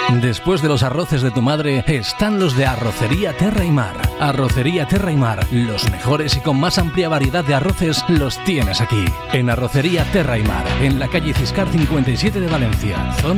Después de los arroces de tu madre, están los de Arrocería Terra y Mar. Arrocería Terra y Mar, los mejores y con más amplia variedad de arroces los tienes aquí. En Arrocería Terra y Mar, en la calle Ciscar 57 de Valencia, zona